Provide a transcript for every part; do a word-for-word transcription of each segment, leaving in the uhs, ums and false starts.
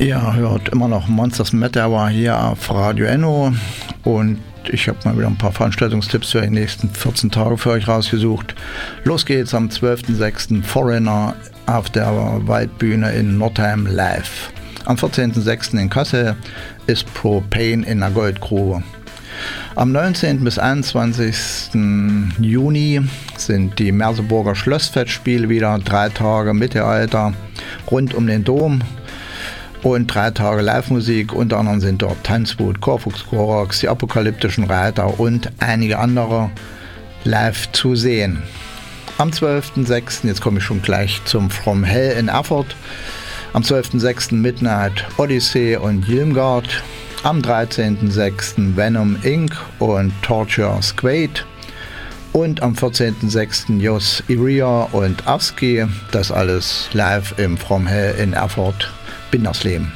Ja, hört immer noch Monsters Metal hier auf Radio Enno und ich habe mal wieder ein paar Veranstaltungstipps für die nächsten vierzehn Tage für euch rausgesucht. Los geht's am zwölften sechsten Foreigner auf der Waldbühne in Nordheim live. Am vierzehnten sechsten in Kassel ist Propane in der Goldgrube. Am neunzehnten bis einundzwanzigsten Juni sind die Merseburger Schlossfestspiele wieder, drei Tage Mittelalter rund um den Dom. Und drei Tage Live-Musik, unter anderem sind dort Tanzwut, Korfuchs Korax, die Apokalyptischen Reiter und einige andere live zu sehen. Am zwölften sechsten, jetzt komme ich schon gleich zum From Hell in Erfurt, am zwölften sechsten Midnight Odyssey und Yilmgard, am dreizehnten sechsten Venom Incorporated und Torture Squad und am vierzehnten sechsten Jos Iria und Avski, das alles live im From Hell in Erfurt. Bindersleben.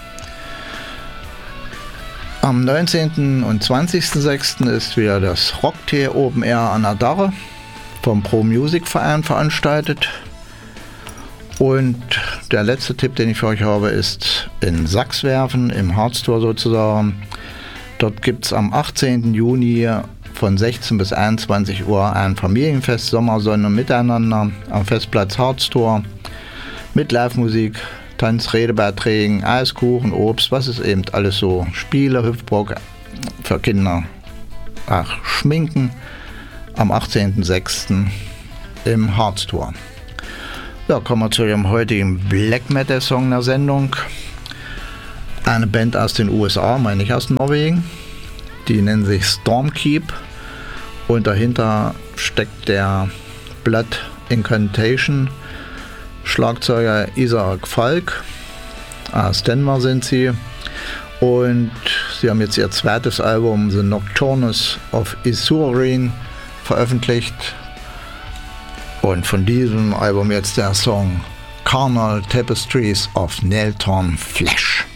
Am neunzehnten und zwanzigsten sechsten ist wieder das Rocktee Open Air an der Darre vom Pro Music Verein veranstaltet. Und der letzte Tipp, den ich für euch habe, ist in Sachswerfen, im Hardstore sozusagen. Dort gibt es am achtzehnten Juni von sechzehn bis einundzwanzig Uhr ein Familienfest Sommersonne miteinander am Festplatz Hardstore mit Live-Musik, Tanz, Redebeiträgen, Eiskuchen, Obst, was ist eben alles so. Spiele, Hüpfburg für Kinder. Ach, Schminken am achtzehnten sechsten im Hardstore. Ja, kommen wir zu dem heutigen Black Metal Song der Sendung. Eine Band aus den U S A, meine ich aus Norwegen. Die nennen sich Stormkeep und dahinter steckt der Blood Incantation Schlagzeuger Isaac Falk, aus Denver sind sie, und sie haben jetzt ihr zweites Album The Nocturnus of Isurine veröffentlicht und von diesem Album jetzt der Song Carnal Tapestries of Nailtorn Flesh.